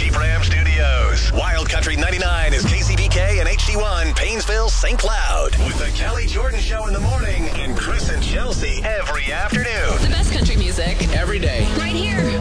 Jeep Ram Studios. Wild Country 99 is KCBK and HD1, Painesville, St. Cloud. With the Kelly Jordan Show in the morning and Chris and Chelsea every afternoon. The best country music. Every day.